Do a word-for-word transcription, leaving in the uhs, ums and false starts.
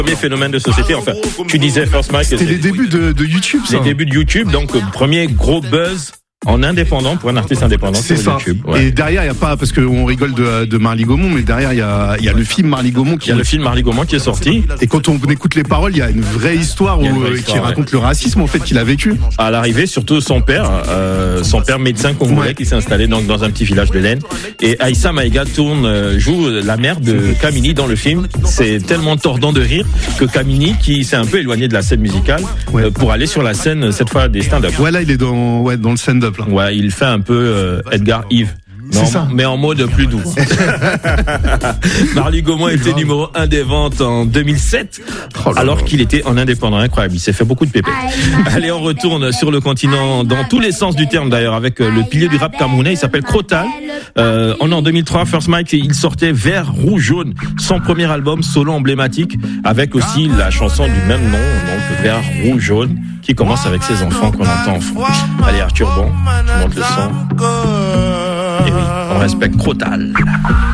Premier phénomène de société. Enfin, tu disais First Mike. C'était les débuts de, de YouTube, ça. Les débuts de YouTube, donc premier gros buzz en indépendant pour un artiste indépendant. C'est sur ça. YouTube. Ouais. Et derrière, il y a pas, parce qu'on rigole de, de Marly Gaumont, mais derrière, il y a, il y a le film Marly Gaumont qui. Il y a le film Marly Gaumont qui est sorti. Et quand on écoute les paroles, il y a une vraie histoire, où, une vraie histoire qui ouais. raconte le racisme en fait qu'il a vécu. À l'arrivée, surtout son père, euh, son père médecin congolais ouais. qui s'est installé donc dans un petit village de l'Aisne. Et Aïssa Maïga tourne, euh, joue la mère de Kamini dans le film. C'est tellement tordant de rire que Kamini, qui s'est un peu éloigné de la scène musicale, ouais. euh, pour aller sur la scène cette fois des stand-up. Ouais, là, il est dans, ouais, dans le stand-up là. Ouais, il fait un peu euh, Edgar Yves. C'est ça. Mais en mode plus doux. Marly Gaumont était numéro un des ventes en deux mille sept, oh alors là. qu'il était en indépendant. Incroyable. Il s'est fait beaucoup de pépés. Allez, on retourne sur le continent, dans tous les sens du terme d'ailleurs, avec le pilier du rap camerounais. Il s'appelle Crotal. Euh, on est en deux mille trois, First Mike, il sortait Vert, Rouge, Jaune, son premier album solo emblématique, avec aussi la chanson du même nom, donc Vert, Rouge, Jaune, qui commence avec ses enfants qu'on entend en fond. Allez, Arthur Bon, tu montes le son. Et oui, on respecte Crotal.